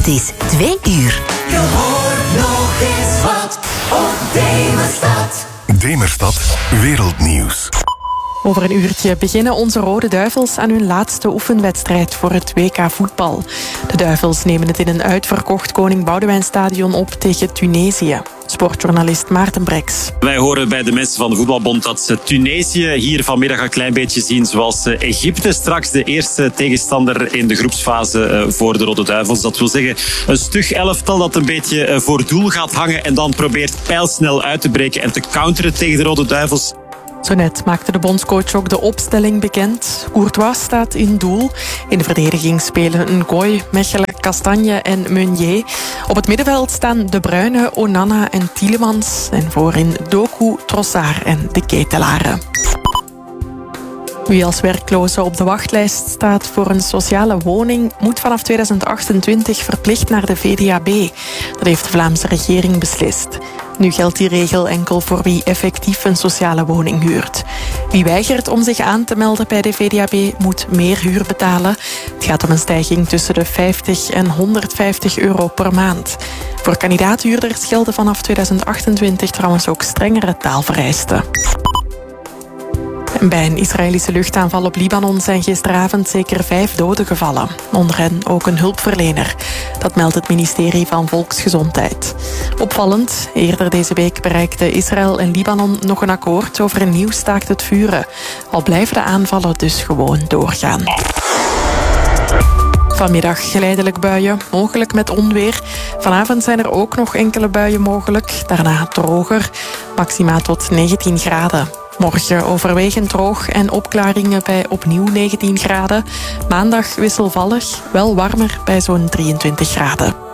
Het is 2 uur. Je hoort nog eens wat op Demerstad. Demerstad Wereldnieuws. Over een uurtje beginnen onze Rode Duivels aan hun laatste oefenwedstrijd voor het WK voetbal. De Duivels nemen het in een uitverkocht Koning Boudewijnstadion op tegen Tunesië. Sportjournalist Maarten Breks. Wij horen bij de mensen van de Voetbalbond dat ze Tunesië hier vanmiddag een klein beetje zien zoals Egypte. Straks de eerste tegenstander in de groepsfase voor de Rode Duivels. Dat wil zeggen een stug elftal dat een beetje voor doel gaat hangen en dan probeert pijlsnel uit te breken en te counteren tegen de Rode Duivels. Zo net maakte de bondscoach ook de opstelling bekend. Courtois staat in doel. In de verdediging spelen Ngoy, Mechelen, Kastanje en Meunier. Op het middenveld staan De Bruyne, Onana en Tielemans. En voorin Doku, Trossard en De Ketelare. Wie als werkloze op de wachtlijst staat voor een sociale woning moet vanaf 2028 verplicht naar de VDAB. Dat heeft de Vlaamse regering beslist. Nu geldt die regel enkel voor wie effectief een sociale woning huurt. Wie weigert om zich aan te melden bij de VDAB moet meer huur betalen. Het gaat om een stijging tussen de 50 en 150 euro per maand. Voor kandidaathuurders gelden vanaf 2028 trouwens ook strengere taalvereisten. Bij een Israëlische luchtaanval op Libanon zijn gisteravond zeker 5 doden gevallen. Onder hen ook een hulpverlener. Dat meldt het ministerie van Volksgezondheid. Opvallend, eerder deze week bereikten Israël en Libanon nog een akkoord over een nieuw staakt het vuren. Al blijven de aanvallen dus gewoon doorgaan. Vanmiddag geleidelijk buien, mogelijk met onweer. Vanavond zijn er ook nog enkele buien mogelijk. Daarna droger, maxima tot 19 graden. Morgen overwegend droog en opklaringen bij opnieuw 19 graden. Maandag wisselvallig, wel warmer bij zo'n 23 graden.